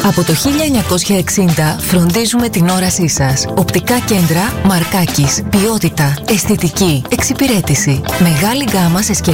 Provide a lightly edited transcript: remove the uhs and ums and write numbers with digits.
Από το 1960 φροντίζουμε την όρασή σας. Οπτικά κέντρα Μαρκάκης. Ποιότητα, αισθητική, εξυπηρέτηση. Μεγάλη γκάμα σε